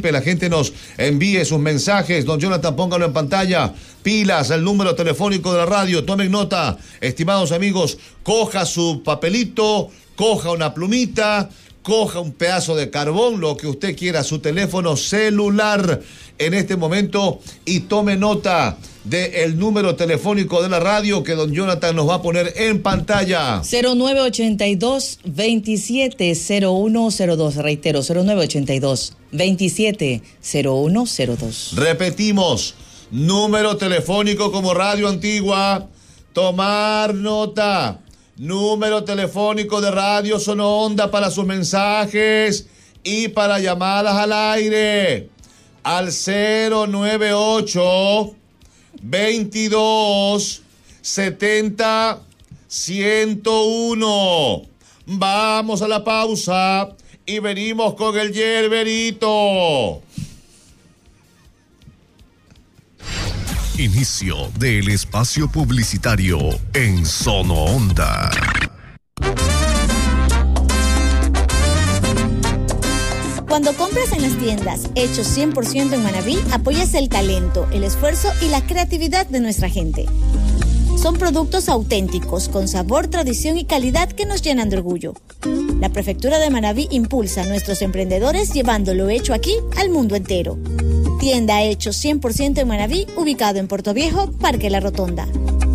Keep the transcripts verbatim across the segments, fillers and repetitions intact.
participe, la gente nos envíe sus mensajes. Don Jonathan, póngalo en pantalla. Pilas, el número telefónico de la radio. Tomen nota, estimados amigos. Coja su papelito, coja una plumita, coja un pedazo de carbón, lo que usted quiera, su teléfono celular en este momento y tome nota del número telefónico de la radio que don Jonathan nos va a poner en pantalla. cero nueve ochenta y dos, veintisiete, cero uno cero dos. Reitero, cero nueve ochenta y dos, veintisiete, cero uno cero dos. Repetimos, número telefónico como Radio Antigua. Tomar nota. Número telefónico de Radio Sononda para sus mensajes y para llamadas al aire. Al cero nueve ocho, veintidós, setenta, ciento uno. Vamos a la pausa y venimos con el Yerberito. Inicio del espacio publicitario en Sono Onda. Cuando compras en las tiendas hechos cien por ciento en Manabí, apoyas el talento, el esfuerzo y la creatividad de nuestra gente. Son productos auténticos, con sabor, tradición y calidad que nos llenan de orgullo. La Prefectura de Manabí impulsa a nuestros emprendedores llevando lo hecho aquí al mundo entero. Tienda hechos cien por ciento en Manabí, ubicado en Puerto Viejo, Parque La Rotonda.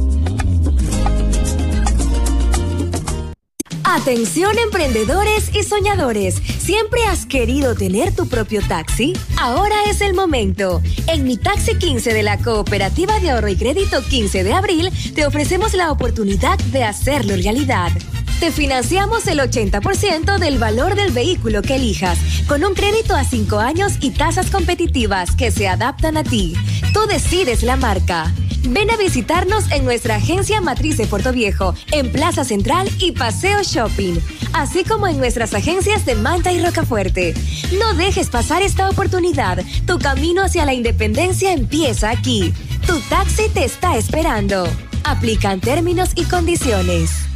Atención emprendedores y soñadores. ¿Siempre has querido tener tu propio taxi? Ahora es el momento. En Mi Taxi quince de la Cooperativa de Ahorro y Crédito quince de abril te ofrecemos la oportunidad de hacerlo realidad. Te financiamos el ochenta por ciento del valor del vehículo que elijas, con un crédito a cinco años y tasas competitivas que se adaptan a ti. Tú decides la marca. Ven a visitarnos en nuestra agencia matriz de Puerto Viejo, en Plaza Central y Paseo Shopping, así como en nuestras agencias de Manta y Rocafuerte. No dejes pasar esta oportunidad. Tu camino hacia la independencia empieza aquí. Tu taxi te está esperando. Aplican términos y condiciones.